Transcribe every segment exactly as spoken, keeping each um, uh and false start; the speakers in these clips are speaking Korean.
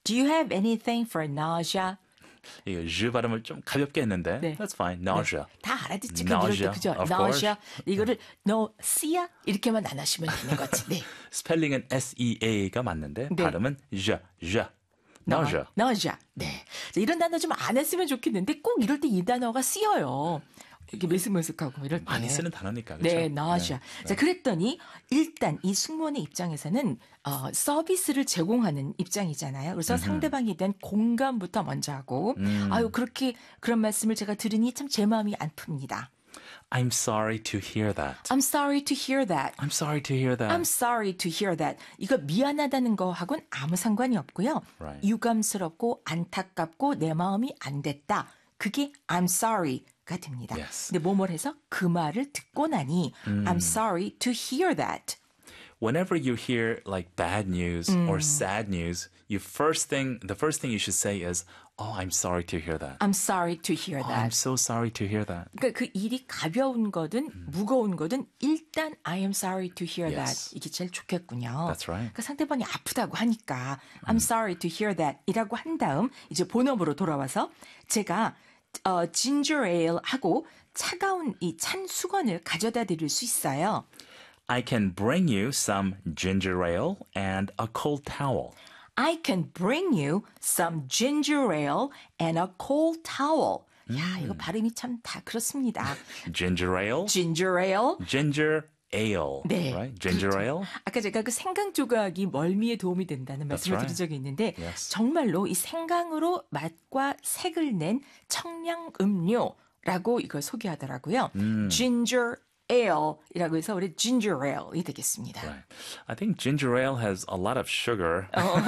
Do you have anything for nausea? 이거 즈 발음을 좀 가볍게 했는데 네. that's fine. nausea. 네. 다 알아듣지. 그럼 이럴 때 nausea, 그죠? of nausea. course. 이거를 nausea 이렇게만 안 하시면 되는 거지. 네. 스펠링은 에스이에이가 맞는데 네. 발음은 즈, 즈. nausea. nausea. 네. 자, 이런 단어 좀 안 했으면 좋겠는데 꼭 이럴 때 이 단어가 쓰여요. 이렇게 메스메스하고 이럴 때. 많이 쓰는 단어니까. 그렇죠? 네, nausea. 네. 자, 그랬더니 일단 이 승무원의 입장에서는 어, 서비스를 제공하는 입장이잖아요. 그래서 음흠. 상대방에 대한 공감부터 먼저 하고 음. 아유, 그렇게 그런 말씀을 제가 들으니 참 제 마음이 안 풉니다. I'm sorry to hear that. I'm sorry to hear that. I'm sorry to hear that. I'm sorry to hear that. 이거 미안하다는 거하고는 아무 상관이 없고요. Right. 유감스럽고 안타깝고 내 마음이 안 됐다. 그게 I'm sorry가 됩니다. Yes. 근데 뭐뭘 해서 그 말을 듣고 나니 I'm sorry to hear that. Whenever you hear like bad news 음. or sad news, you first thing the first thing you should say is, "Oh, I'm sorry to hear that." I'm sorry to hear Oh, that. I'm so sorry to hear that. 그러니까 그 일이 가벼운 거든 무거운 거든 일단 I am sorry to hear Yes. that 이게 제일 좋겠군요. That's right. 그러니까 상대방이 아프다고 하니까 I'm sorry to hear that 이라고 한 다음 이제 본업으로 돌아와서 제가 어, ginger ale 하고 차가운 이 찬 수건을 가져다 드릴 수 있어요. I can bring you some ginger ale and a cold towel. I can bring you some ginger ale and a cold towel. 야, 이거 발음이 참 다 그렇습니다. Ginger ale, ginger ale. ginger ale, 네. right? Ginger ale. 아까 제가 그 생강 조각이 멀미에 도움이 된다는 말씀을 right. 드린 적이 있는데 Yes. 정말로 이 생강으로 맛과 색을 낸 청량 음료라고 이걸 소개하더라고요. 음. ginger ale이라고 해서 우리 ginger ale이 되겠습니다. Right. I think ginger ale has a lot of sugar.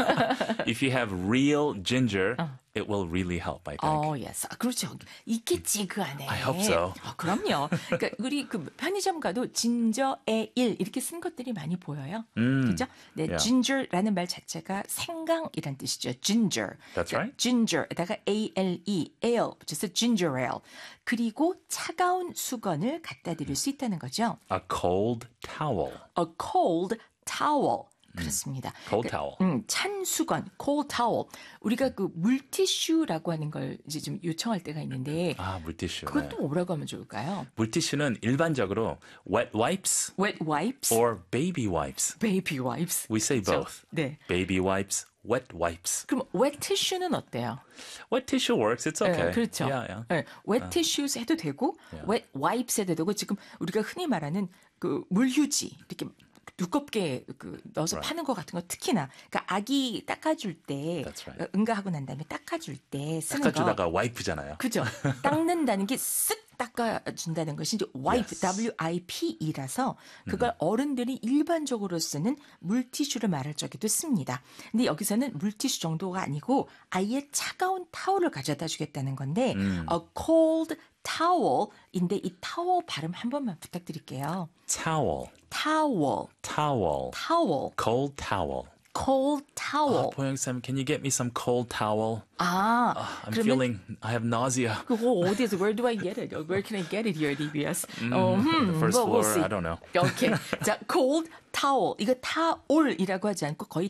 If you have real ginger, it will really help, I think. 어, yes. 아, 그렇죠. 있겠지 그 안에. I hope so. 어, 그럼요. 그러니까 우리 그 편의점 가도 진저 에일 이렇게 쓴 것들이 많이 보여요. 음. 그죠? 네, Yeah. ginger라는 말 자체가 생강이란 뜻이죠. ginger. That's right. ginger에다가 ale, ale 붙여서 ginger ale. 그리고 차가운 수건을 갖다 드릴 수 있다는 거죠. A cold towel. A cold towel. 그렇습니다. Cold 그, towel. 음, 찬 수건, cold towel. 우리가 그 물티슈라고 하는 걸 이제 좀 요청할 때가 있는데 아, 물티슈. 그것도 뭐라고 하면 좋을까요? 물티슈는 일반적으로 wet wipes wet wipes, or baby wipes. baby wipes. We say 그렇죠? both. 네. Baby wipes, wet wipes. 그럼 wet tissue는 어때요? Wet tissue works. It's okay. 네, 그렇죠. Yeah, yeah. 네, wet tissues 해도 되고, Yeah. wet wipes 해도 되고, 지금 우리가 흔히 말하는 그 물휴지 이렇게 두껍게 그 넣어서 Right. 파는 거 같은 거 특히나 그러니까 아기 닦아줄 때 That's right. 응가하고 난 다음에 닦아줄 때 쓰는 닦아주다가 거 와이프잖아요. 그죠? 닦는다는 게 쓱 닦아준다는 것이 이제 wipe, Yes. W I P E라서 그걸 어른들이 일반적으로 쓰는 물티슈를 말할 적에도 씁니다. 근데 여기서는 물티슈 정도가 아니고 아예 차가운 타월을 가져다 주겠다는 건데 음. a cold towel인데 이 타월 발음 한 번만 부탁드릴게요. Towel, towel, towel, towel, cold towel. cold towel. 어, 보영쌤, can you get me some cold towel? 아, I'm 그러면 feeling, I have nausea. 그거 어디에서 where do I get it? Where can I get it here at 이비에스? Mm, 어, 음, the first well, we'll floor, see. I don't know. 오케이. 자, cold towel. 이거 타올이라고 하지 않고 거의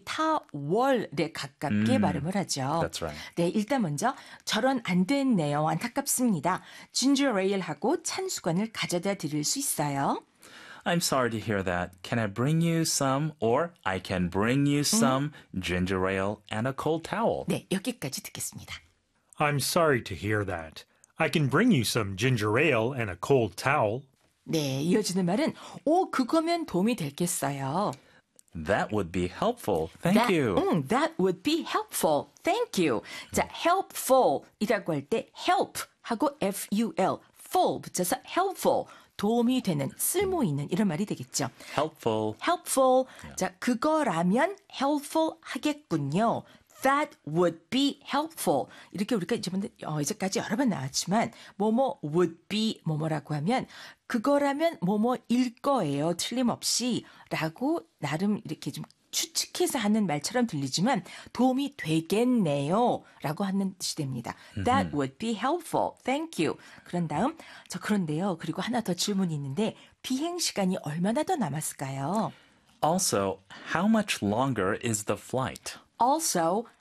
타월에 가깝게 음, 발음을 하죠. that's right. 네, 일단 먼저 저런 안 됐네요. 안타깝습니다. ginger ale하고 찬 수건을 가져다 드릴 수 있어요. I'm sorry to hear that. Can I bring you some, or I can bring you some ginger ale and a cold towel? 네, 여기까지 듣겠습니다. I'm sorry to hear that. I can bring you some ginger ale and a cold towel. 네, 이어지는 말은 오, 그거면 도움이 되겠어요. That would be helpful. Thank that, you. 음, that would be helpful. Thank you. 자, helpful이라고 할 때 help 하고 F-U-L, full 붙여서 helpful. 도움이 되는, 쓸모 있는 이런 말이 되겠죠. Helpful. helpful. 자, 그거라면 helpful 하겠군요. That would be helpful. 이렇게 우리가 이제 어, 이제까지 여러 번 나왔지만 뭐뭐 would be 뭐뭐라고 하면 그거라면 뭐뭐일 거예요. 틀림없이 라고 나름 이렇게 좀 추측해서 하는 말처럼 들리지만 도움이 되겠네요 라고 하는 뜻이 됩니다. That would be helpful. Thank you. 그런 다음 저 그런데요. 그리고 하나 더 질문이 있는데 비행 시간이 얼마나 더 남았을까요? Also, how much longer is the flight? Also,